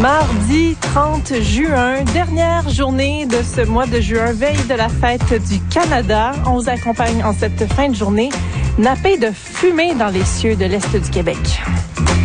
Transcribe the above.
Mardi 30 juin, dernière journée de ce mois de juin, veille de la fête du Canada. On vous accompagne en cette fin de journée, nappée de fumée dans les cieux de l'Est du Québec.